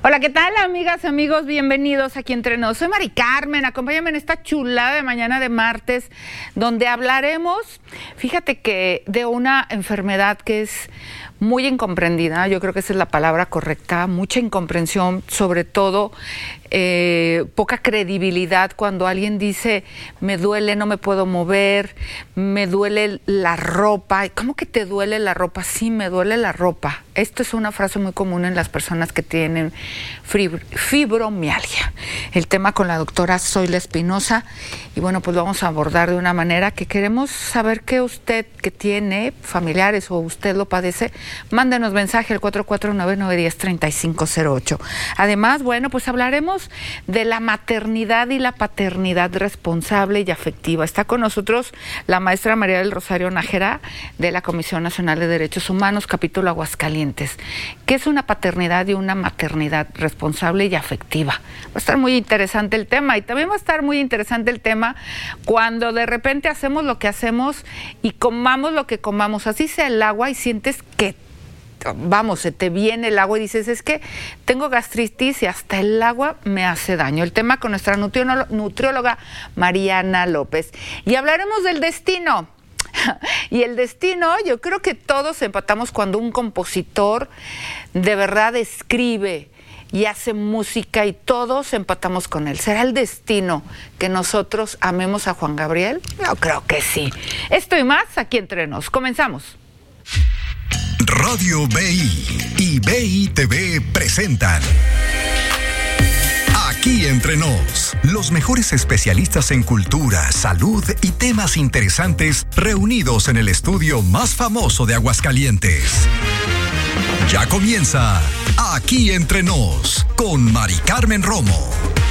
Hola, ¿qué tal, amigas, amigos? Bienvenidos aquí entre nos. Soy Mari Carmen, acompáñame en esta chulada de mañana de martes, donde hablaremos, fíjate que de una enfermedad que es muy incomprendida, yo creo que esa es la palabra correcta, mucha incomprensión, sobre todo poca credibilidad cuando alguien dice, me duele, no me puedo mover, me duele la ropa. ¿Cómo que te duele la ropa? Sí, me duele la ropa. Esto es una frase muy común en las personas que tienen fibromialgia. El tema con la doctora Zoila Espinosa, y bueno, pues lo vamos a abordar de una manera que queremos saber que usted que tiene familiares o usted lo padece, mándenos mensaje al 449-910-3508. Además, bueno, pues hablaremos de la maternidad y la paternidad responsable y afectiva. Está con nosotros la maestra María del Rosario Nájera de la Comisión Nacional de Derechos Humanos, capítulo Aguascalientes. ¿Qué es una paternidad y una maternidad responsable y afectiva? Va a estar muy interesante el tema, y también va a estar muy interesante el tema cuando de repente hacemos lo que hacemos y comamos lo que comamos, así sea el agua, y sientes que vamos, se te viene el agua y dices, es que tengo gastritis y hasta el agua me hace daño. El tema con nuestra nutrióloga Mariana López. Y hablaremos del destino. Y el destino, yo creo que todos empatamos cuando un compositor de verdad escribe y hace música y todos empatamos con él. ¿Será el destino que nosotros amemos a Juan Gabriel? Yo creo que sí. Esto y más aquí entre nos. Comenzamos. Radio BI y BI TV presentan Aquí Entre Nos, los mejores especialistas en cultura, salud y temas interesantes reunidos en el estudio más famoso de Aguascalientes. Ya comienza Aquí Entre Nos con Mari Carmen Romo.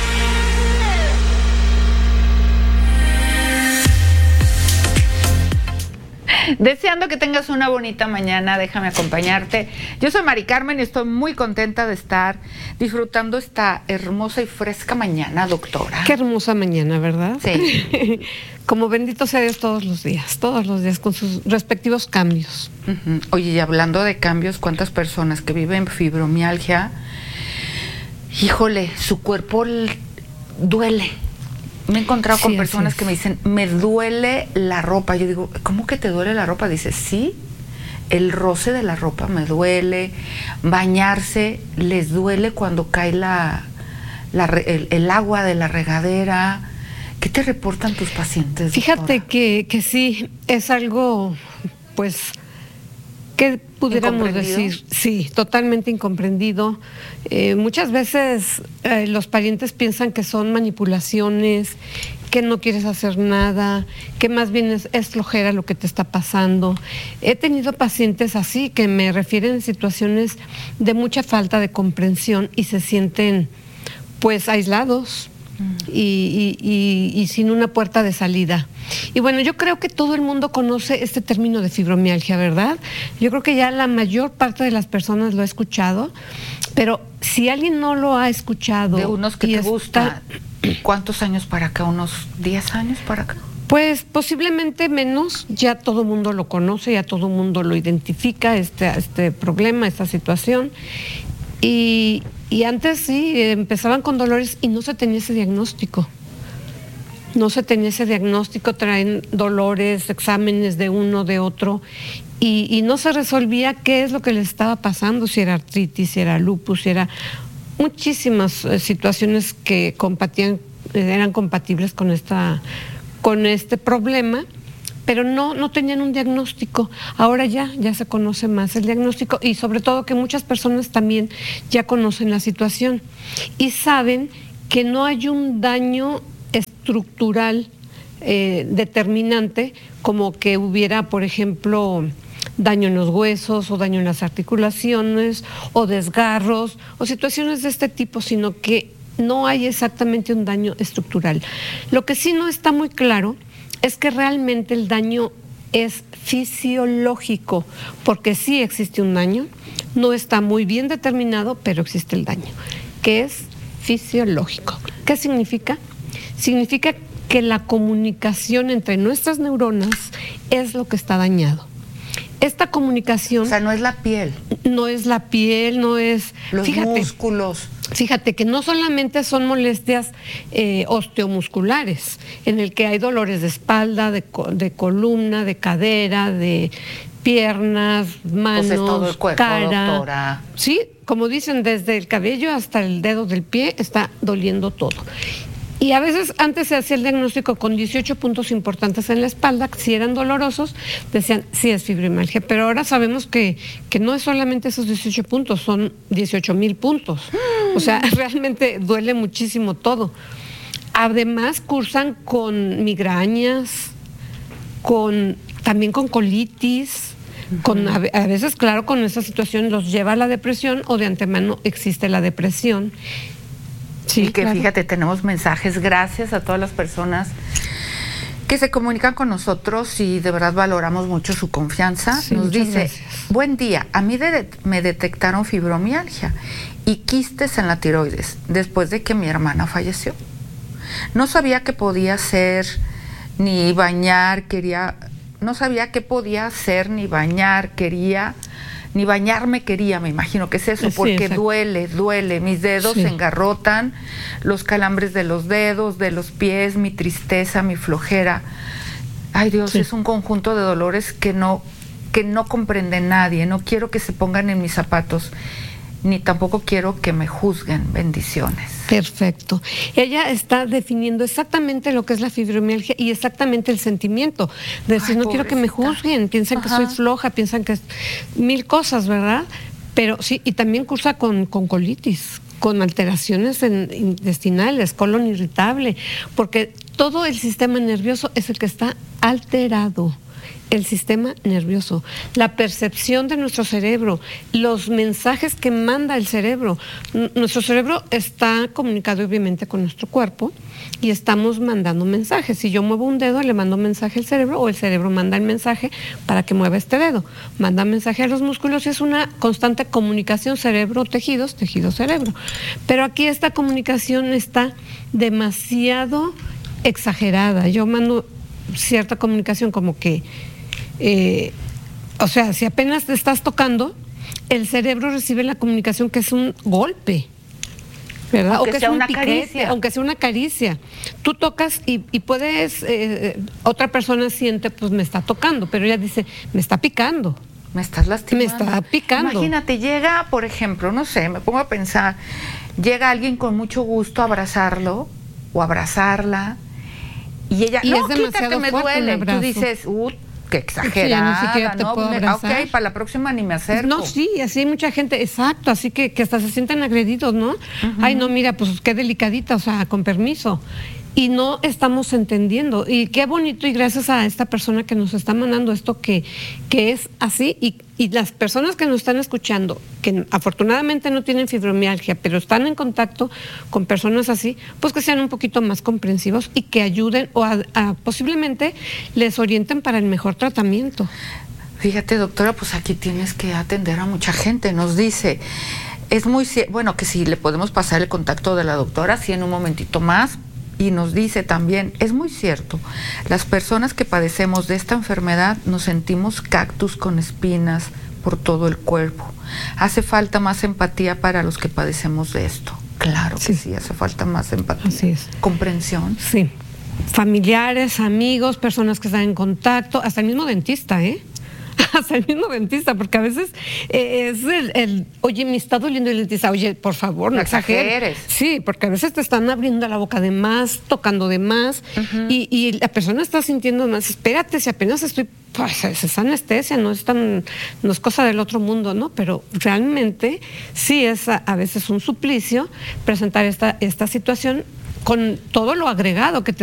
Deseando que tengas una bonita mañana, déjame acompañarte. Yo soy Mari Carmen y estoy muy contenta de estar disfrutando esta hermosa y fresca mañana, doctora. Qué hermosa mañana, ¿verdad? Sí. Como bendito sea Dios todos los días con sus respectivos cambios. Uh-huh. Oye, y hablando de cambios, ¿cuántas personas que viven fibromialgia, híjole, su cuerpo duele? Me he encontrado con personas que me dicen, me duele la ropa. Yo digo, ¿cómo que te duele la ropa? Dice, sí, el roce de la ropa me duele. Bañarse les duele cuando cae el agua de la regadera. ¿Qué te reportan tus pacientes, Fíjate que sí, es algo, pues, ¿qué pudiéramos decir? Sí, totalmente incomprendido. Muchas veces los parientes piensan que son manipulaciones, que no quieres hacer nada, que más bien es flojera lo que te está pasando. He tenido pacientes así que me refieren a situaciones de mucha falta de comprensión y se sienten pues aislados. Y sin una puerta de salida. Y bueno, yo creo que todo el mundo conoce este término de fibromialgia, ¿verdad? Yo creo que ya la mayor parte de las personas lo ha escuchado, pero si alguien no lo ha escuchado... De unos que te gusta, ¿cuántos años para acá? ¿Unos 10 años para acá? Pues posiblemente menos, ya todo el mundo lo conoce, ya todo el mundo lo identifica, este problema, esta situación. Y antes sí, empezaban con dolores y no se tenía ese diagnóstico. No se tenía ese diagnóstico, traen dolores, exámenes de uno, de otro, y no se resolvía qué es lo que les estaba pasando, si era artritis, si era lupus, si era muchísimas situaciones que eran compatibles con este problema. Pero no tenían un diagnóstico. Ahora ya se conoce más el diagnóstico y sobre todo que muchas personas también ya conocen la situación y saben que no hay un daño estructural determinante como que hubiera, por ejemplo, daño en los huesos o daño en las articulaciones o desgarros o situaciones de este tipo, sino que no hay exactamente un daño estructural. Lo que sí no está muy claro es que realmente el daño es fisiológico, porque sí existe un daño, no está muy bien determinado, pero existe el daño, que es fisiológico. ¿Qué significa? Significa que la comunicación entre nuestras neuronas es lo que está dañado. esta comunicación... O sea, no es la piel. No es la piel, no es... Los músculos. Fíjate que no solamente son molestias osteomusculares, en el que hay dolores de espalda, de columna, de cadera, de piernas, manos, pues es todo el cuerpo, cara. Doctora. Sí, como dicen, desde el cabello hasta el dedo del pie está doliendo todo. Y a veces antes se hacía el diagnóstico con 18 puntos importantes en la espalda, si eran dolorosos, decían, sí es fibromialgia, pero ahora sabemos que no es solamente esos 18 puntos, son 18,000 puntos. O sea, realmente duele muchísimo todo. Además, cursan con migrañas, también con colitis, a veces, claro, con esa situación los lleva a la depresión o de antemano existe la depresión. Sí, y que claro. Fíjate, tenemos mensajes, gracias a todas las personas que se comunican con nosotros y de verdad valoramos mucho su confianza. Sí, nos dice, gracias. Buen día, a mí me detectaron fibromialgia y quistes en la tiroides después de que mi hermana falleció. No sabía que podía ser ni bañar, no sabía qué podía hacer ni bañar, ni bañarme quería, me imagino que es eso, porque sí, duele, mis dedos se engarrotan, los calambres de los dedos, de los pies, mi tristeza, mi flojera. Ay Dios, es un conjunto de dolores que no comprende nadie, no quiero que se pongan en mis zapatos, ni tampoco quiero que me juzguen. Bendiciones. Perfecto. Ella está definiendo exactamente lo que es la fibromialgia y exactamente el sentimiento. De decir, no quiero que me juzguen, piensan que soy floja, piensan que es mil cosas, ¿verdad? Pero sí, y también cursa con colitis, con alteraciones intestinales, colon irritable, porque todo el sistema nervioso es el que está alterado. El sistema nervioso, la percepción de nuestro cerebro, los mensajes que manda el cerebro. Nuestro cerebro está comunicado obviamente con nuestro cuerpo y estamos mandando mensajes. Si yo muevo un dedo, le mando un mensaje al cerebro o el cerebro manda el mensaje para que mueva este dedo. Manda mensaje a los músculos y es una constante comunicación cerebro-tejidos, tejido-cerebro. Pero aquí esta comunicación está demasiado exagerada. Yo mando cierta comunicación como que o sea, si apenas te estás tocando, el cerebro recibe la comunicación que es un golpe, ¿verdad? Aunque o que sea es un una piquete, caricia. aunque sea una caricia. Tú tocas y puedes, otra persona siente, pues me está tocando, pero ella dice, me está picando. Me estás lastimando. Me está picando. Imagínate, llega, por ejemplo, no sé, me pongo a pensar, llega alguien con mucho gusto a abrazarlo o abrazarla y ella, no, quítate, me duele. Tú dices, qué exagerada, sí, ni siquiera te puedo abrazar. Ok, para la próxima ni me acerco. No, sí, así hay mucha gente, exacto, así que hasta se sienten agredidos, ¿no? Ay, no, mira, pues qué delicadita, o sea, con permiso. Y no estamos entendiendo. Y qué bonito, y gracias a esta persona que nos está mandando esto que es así, y las personas que nos están escuchando, que afortunadamente no tienen fibromialgia, pero están en contacto con personas así, pues que sean un poquito más comprensivos y que ayuden o posiblemente les orienten para el mejor tratamiento. Fíjate, doctora, pues aquí tienes que atender a mucha gente. Nos dice, bueno, que si le podemos pasar el contacto de la doctora, sí, en un momentito más. Y nos dice también, es muy cierto, las personas que padecemos de esta enfermedad nos sentimos cactus con espinas por todo el cuerpo. Hace falta más empatía para los que padecemos de esto. Claro que sí, hace falta más empatía. Así es. Comprensión. Sí. Familiares, amigos, personas que están en contacto, hasta el mismo dentista, hasta el mismo dentista, porque a veces es oye, me está doliendo el dentista, oye, por favor, no exageres. Sí, porque a veces te están abriendo la boca de más, tocando de más, y la persona está sintiendo más, espérate, si apenas estoy, pues es anestesia, no es cosa del otro mundo, ¿no? Pero realmente sí es a veces un suplicio presentar esta situación con todo lo agregado que te